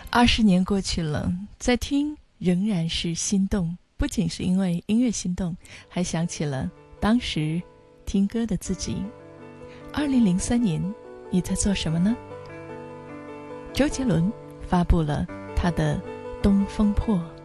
20年过去了，在听仍然是心动，不仅是因为音乐心动，还想起了当时听歌的自己。2003年，你在做什么呢？周杰伦发布了他的《东风破》。